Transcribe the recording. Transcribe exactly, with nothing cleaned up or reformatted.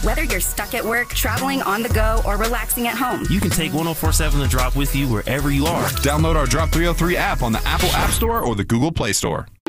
Whether you're stuck at work, traveling on the go, or relaxing at home, you can take one oh four seven The Drop with you wherever you are. Download our Drop three oh three app on the Apple App Store or the Google Play Store.